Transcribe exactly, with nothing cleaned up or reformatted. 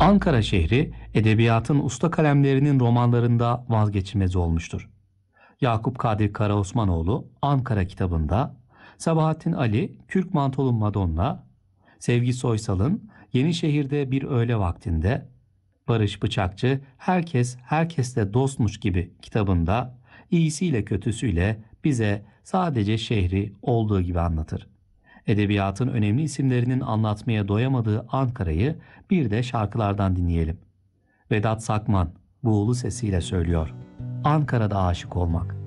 Ankara şehri, edebiyatın usta kalemlerinin romanlarında vazgeçilmez olmuştur. Yakup Kadri Karaosmanoğlu Ankara kitabında, Sabahattin Ali Kürk Mantolu Madonna, Sevgi Soysal'ın Yenişehir'de Bir Öğle Vaktinde, Barış Bıçakçı Herkes Herkesle Dostmuş gibi kitabında iyisiyle kötüsüyle bize sadece şehri olduğu gibi anlatır. Edebiyatın önemli isimlerinin anlatmaya doyamadığı Ankara'yı bir de şarkılardan dinleyelim. Vedat Sakman buğulu sesiyle söylüyor. Ankara'da aşık olmak.